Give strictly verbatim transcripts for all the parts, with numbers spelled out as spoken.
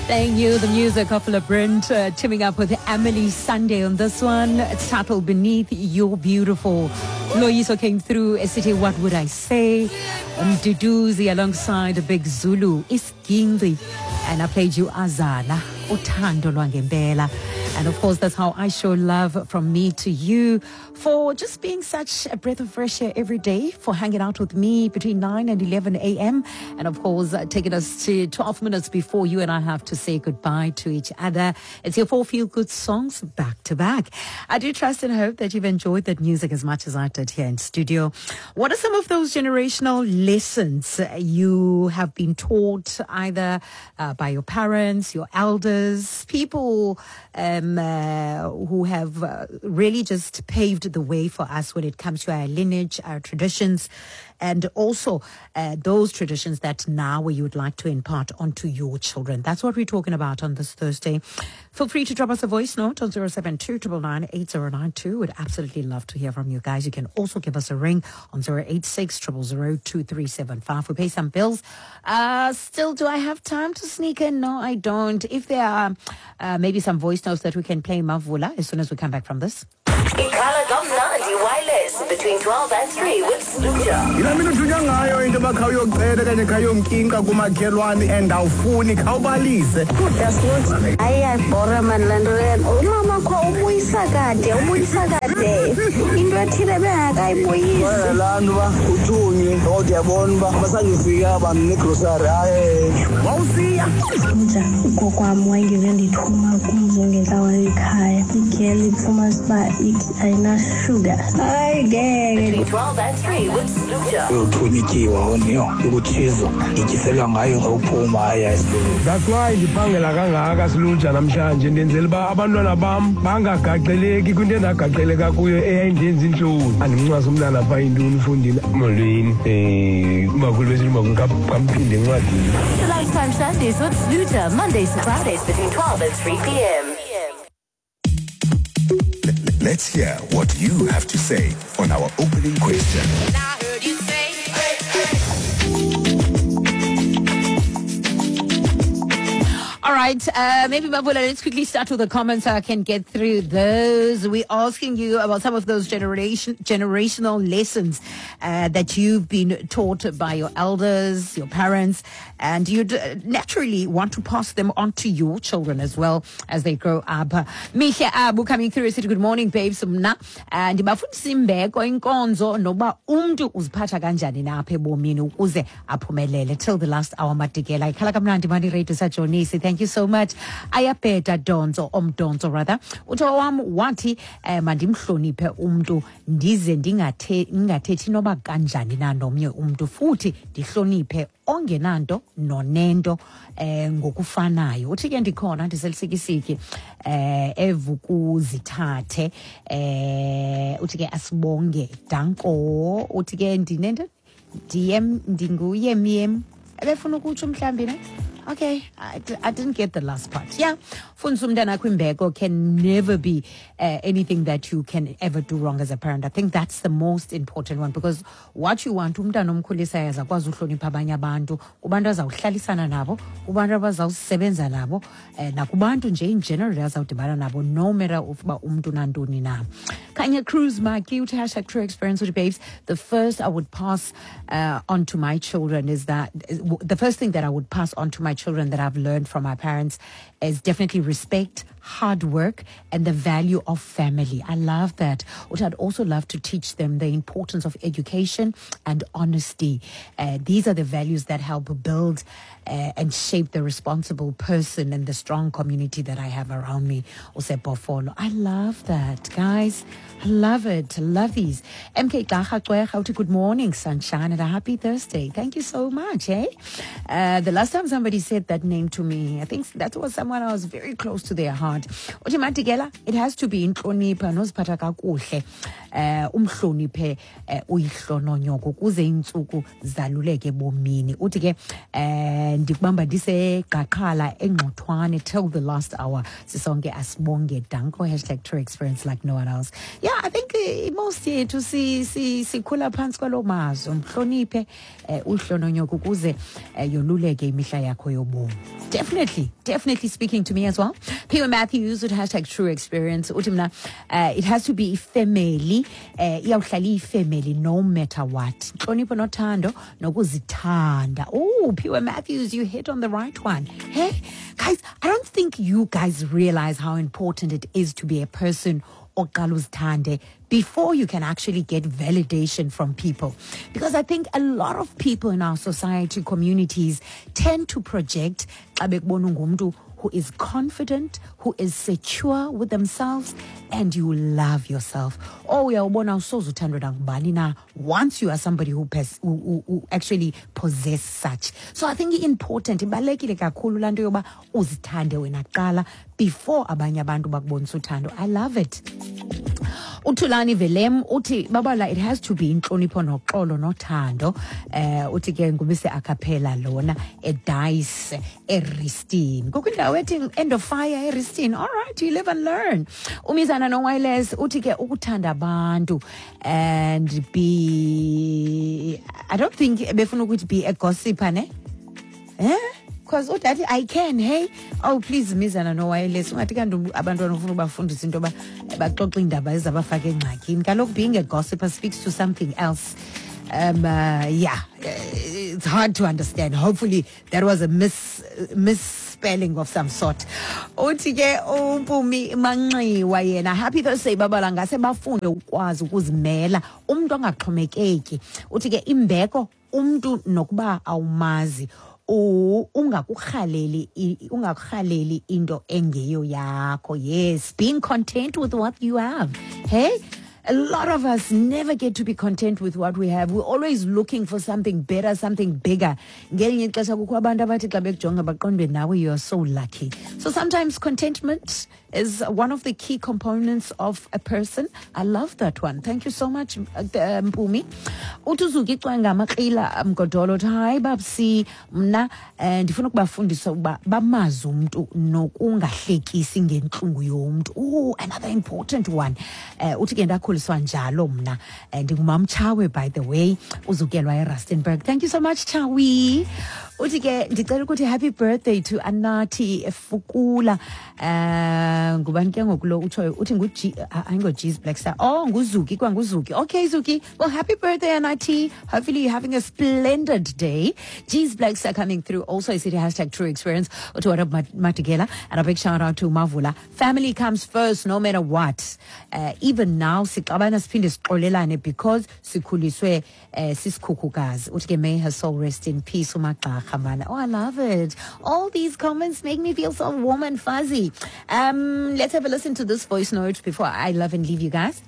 Playing you the music of Labyrinth, uh, teaming up with Emily Sunday on this one. It's titled Beneath You're Beautiful. Loyiso came through a city, what would I say? Um, Duduzi alongside a Big Zulu, Iskingri. And I played you Azala, Uthando Lwangempela. And of course, that's how I show love from me to you, for just being such a breath of fresh air every day, for hanging out with me between nine and eleven a.m. And of course, uh, taking us to twelve minutes before you and I have to say goodbye to each other. It's your four feel-good songs back to back. I do trust and hope that you've enjoyed that music as much as I did here in studio. What are some of those generational lessons you have been taught either uh, by your parents, your elders, people um, uh, who have uh, really just paved the way for us when it comes to our lineage, our traditions, and also uh, those traditions that now you would like to impart onto your children? That's what we're talking about on this Thursday. Feel free to drop us a voice note on zero seven two nine nine eight zero nine two. Would absolutely love to hear from you guys. You can also give us a ring on zero eight six, zero zero zero, two three seven five. We pay some bills. Uh, still, do I have time to sneak in? No, I don't. If there are uh, maybe some voice notes that we can play, Mavula, as soon as we come back from this. Ikhala Gomnandi Wireless between twelve and three with Sluja. Yina mina uthunya ngayo into bakhayo yocela kanye khayo nkinka kumakhelwane and awufuni khawubalise. That's not. I bora manlandren. Umama kwa ubuyisa kade, ubuyisa kade. Into ethile bengakayibuyisi. Wena lantu ba uthunye odi yabona ba basangifika ba necrossary aye. Wawusiya. Mja kokwami wayengeve ndithuma kumzo ngenhlawa ekhaya. Igeli phuma siba ayina sugar. Hayi ngeke. Between twelve and three with Sluja. Uthunyikiwa woniyo ukuthizo ikiselwa ngayo ngawuphuma aya esilu. That's why ndiphangela kangaka Sluja namhlanje ndenzela ba abantwana bam bangagaqeleki kwinto endagaqeleka kuyo eyayindenza inhloni. Andimncwasa umntana pha intoni ufundile molweni eh umakhulu wesilo makamphinde encwadini. Lifetime Sundays with Sluja, Mondays to Fridays between twelve and three p.m. Let's hear what you have to say on our opening question. I heard you say, hey, All right, uh, maybe Mavula, let's quickly start with the comments so I can get through those. We're asking you about some of those generation generational lessons uh, that you've been taught by your elders, your parents, and you'd uh, naturally want to pass them on to your children as well as they grow up. Misha Abu coming through, said, good morning, babes. Mna and ndibafundisa imbeko inkonzo noba umntu uziphatha kanjani napha ebomini ukuze aphumelele. Till the last hour matikela ikhala kamnandi mani radio sajonisi. Thank you so much. Ayapeta Donzo, Om Donzo rather. Utho wam wathi eh, mandimhloniphe umntu ndize ndingathe ngingathethi noba kanjani na nomnye umntu futhi ndihloniphe ongenanto nonento eh ngokufanayo. Uthi ke ndikhona ndiselisikisiki eh evukuzithathe eh uthi ke asibonge danko. Uthi ke ndinento dm ndinguyemyem ebefuna ukutsho mhlambi ne. Okay, I, I didn't get the last part. Yeah, Funsumdana Kwimbeko can never be uh, anything that you can ever do wrong as a parent. I think that's the most important one, because what you want, umntana omkhulisa yazakwazi uhlonipha abanye abantu, kubantu azawuhlalisana nabo, kubantu abazawusebenza nabo, nakubantu nje in general azawudibana nabo, no matter uba umntu nantoni na. Kanya Cruz Maki uthi hashtag true experience with babes. The first I would pass uh, on to my children is that the first thing that I would pass on to my children that I've learned from my parents is definitely respect, hard work, and the value of family. I love that. What I'd also love to teach them the importance of education and honesty. Uh, these are the values that help build uh, and shape the responsible person and the strong community that I have around me. I love that, guys. I love it. I love these. M K Gaha, good morning, sunshine, and a happy Thursday. Thank you so much, eh? Uh, the last time somebody said that name to me, I think that was someone I was very close to their heart. It has to be in Nhlonipha noziphatha kakuhle. Uh, umhloniphe uyihlononyoko kuze intsuku zaluleke bomini. Uthi ke ndikubamba ndise gaqala engxothwane till the last hour. Sisonke asibonge danko hashtag true experience like no one else. Yeah, I think see most yethu si si sikhula phansi kwalo mazwi umhloniphe eh, uhlononyoko ukuze eh, yoluleke imihla yakho yobomi. Definitely, definitely speaking to me as well. P. Matthews with hashtag true experience. Uthi mina, uh, it has to be family. Uh, iyawuhlala family no matter what. Nhlonipho nothando nokuzithanda. Oh, P. Matthews, you hit on the right one. Hey, guys, I don't think you guys realize how important it is to be a person before you can actually get validation from people. Because I think a lot of people in our society, communities, tend to project who is confident, who is secure with themselves, and you love yourself. Oh, once you are somebody who, pers- who, who, who actually possess such. So I think it's important before abanye abantu bakubonisa uthando. I love it. Utulani Velem uthi babala, it has to be inhlonipho noxolo nothando. Eh uthi ke ngubise acapella lona e dice e Ristine. Kukwindawo ethi end of fire e Ristine. All right, you live and learn. Umizana no wireless uthi ke ukuthanda abantu and be, I don't think befuna ukuthi be a gossiper ne? Eh? Because oh daddy I can, hey, oh please mizana no wireless ungathi kanti abantwana ufuna ubafundisa into ba baxoxa indaba ezabafaka engxakini. Kaloku being a gossiper speaks to something else. Um uh, yeah, it's hard to understand. Hopefully that was a mis misspelling of some sort. Uthi ke umpumi manxiwa yena happy Thursday babala ngase bafunde ukwazi ukuzimela umuntu angaxhomekeki. Uthi ke imbeko umuntu nokuba awumazi ungakukhaleli ungakukhaleli into engeyo yakho. Yes, being content with what you have. Hey, a lot of us never get to be content with what we have. We're always looking for something better, something bigger. You're so lucky. So sometimes contentment is one of the key components of a person. I love that one. Thank you so much, Mpumi. Utuzuki twanga makila mgodolo hi babsi mna ndifuna ukubafundisa ukuba bamazi umuntu nokungahlekisi ngenhlungu yomuntu. Oh, another important one. Uthi ke ndakhuliswa njalo mna ndingumam Chawe, by the way, uzukelwa eRustenburg. Thank you so much, Chawi. Uthi ke ndicela ukuthi happy birthday to Anathi Fukula. Ngubani ke ngokulo utsho uthi ngu ayingo G's Black Star. Oh, nguZuki kwa nguZuki. Okay, Zuki. Well, happy birthday Anathi. Hopefully you're having a splendid day. G's Black Star coming through. Also, I see the hashtag true experience. Uthi what up Matigela. And a big shout out to Mavula. Family comes first no matter what. Uh, even now siqabana siphinde siqolelane because sikhuliswe sisikhukukazi. Uthi ke may her soul rest in peace umagxa. Oh, I love it. All these comments make me feel so warm and fuzzy. Um, let's have a listen to this voice note before I love and leave you guys.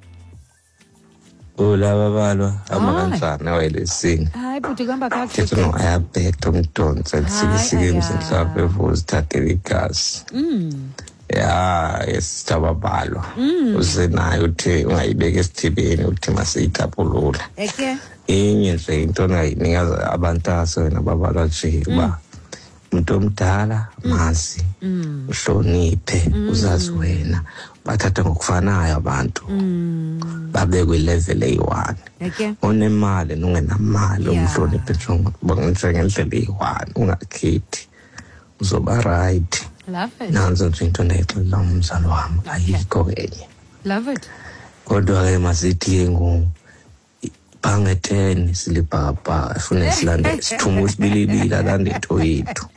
Hola babalwa amakanjani awayelesini. Hayi buthi kuhamba kahle. Kethu no ayabhetha umdonsa lisikisike emhlabhe vozithathe igazi. Mm. Ya, esithababalwa. Usenayo uthi ungayibeka esithibeni uthi masiyitapulula. Okay. Inye nje into ongayinika abantu asona babalwa nje ba umuntu omdala mazi uhloniphe uzazi wena bathatha ngokufanayo abantu babekwe level eyi-one onemali nongenamali umhloniphe njengendlela eyi-one ungakhethi uzoba right. Nanzo nje into ndayixelela umzali wami ayikho kenye. Love it. Kodwa-ke masithi ngu bangeteni silibhakabhaka funa silande sithuma usibilibila landa into yethu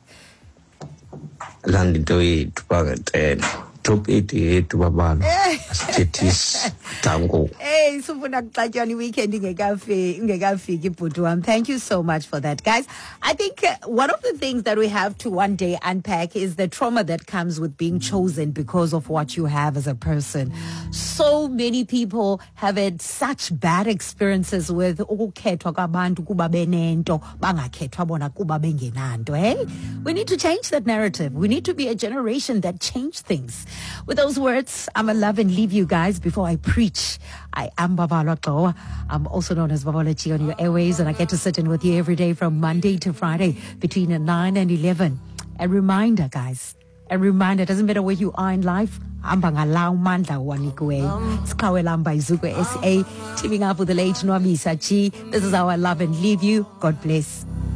landa into yethu bangeteni top eight yethu babalo asithethisi tango. Hey, sufuna kuxatshana weekend ingekafiki ingekafiki ibhuti wami. Thank you so much for that, guys. I think uh, one of the things that we have to one day unpack is the trauma that comes with being chosen because of what you have as a person. So many people have had such bad experiences with ukukhethwa kwabantu kuba benento bangakhethwa bona kuba bengenanto. Hey, we need to change that narrative. We need to be a generation that change things. With those words, I'm gonna love and leave you guys before I preach. I am Babalwa Gxowa. I'm also known as Babalachi on your airways, and I get to sit in with you every day from Monday to Friday between nine and eleven. A reminder, guys, A reminder, doesn't matter where you are in life, hamba ngalawo mandla owanikiweyo. Sikhawe lamba iZuku S A, teaming up with the late Nwabisa G. This is our Love and Leave You. God bless.